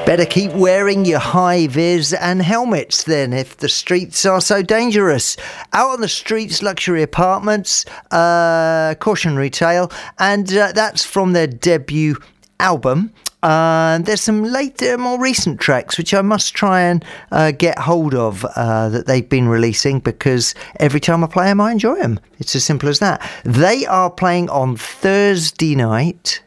Better keep wearing your high-vis and helmets then if the streets are so dangerous. Out on the Streets Luxury Apartments, cautionary tale, and that's from their debut album. There's some later, more recent tracks which I must try and get hold of that they've been releasing, because every time I play them I enjoy them. It's as simple as that. They are playing on Thursday night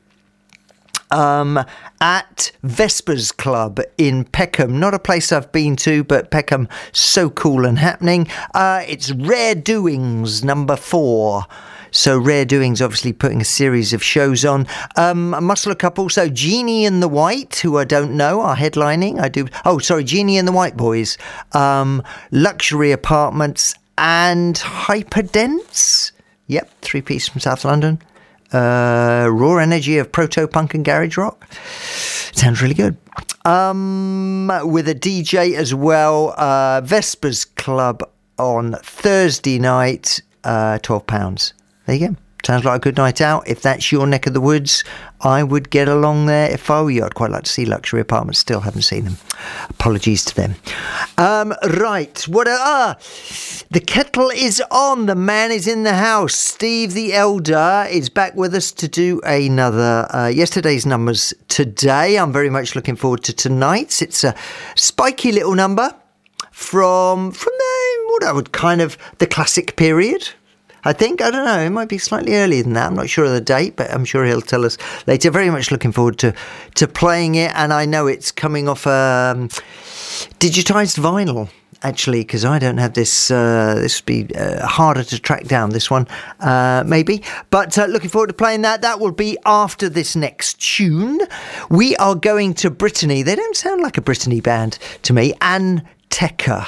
at Vespers Club in Peckham. Not a place I've been to, but Peckham, so cool and happening. It's Rare Doings number 4. So Rare Doings obviously putting a series of shows on. I must look up also Genie and the White, who I don't know, are headlining. Genie and the White Boys. Luxury Apartments and Hyperdense. Yep, 3-piece from South London. Raw energy of proto-punk and garage rock. Sounds really good. With a DJ as well. Vespers Club on Thursday night, £12. There you go. Sounds like a good night out. If that's your neck of the woods, I would get along there. If I were you, I'd quite like to see Luxury Apartments. Still haven't seen them. Apologies to them. Right. The kettle is on. The man is in the house. Steve the Elder is back with us to do another yesterday's numbers today. I'm very much looking forward to tonight's. It's a spiky little number from the classic period. I don't know, it might be slightly earlier than that. I'm not sure of the date, but I'm sure he'll tell us later. Very much looking forward to playing it, and I know it's coming off digitised vinyl, actually, because I don't have this. This would be harder to track down, this one, maybe. But looking forward to playing that. That will be after this next tune. We are going to Brittany. They don't sound like a Brittany band to me. Anteka,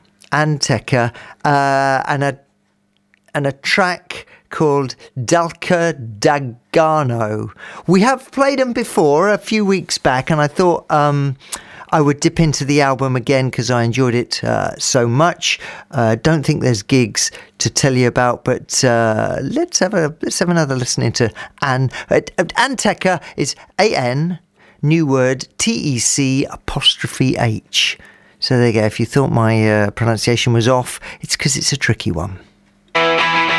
and a track called Dalka Dagano. We have played them before a few weeks back, and I thought I would dip into the album again because I enjoyed it so much. Don't think there's gigs to tell you about, but let's have another listen into Anteka. Is AN, new word, TEC''H. So there you go. If you thought my pronunciation was off, it's because it's a tricky one.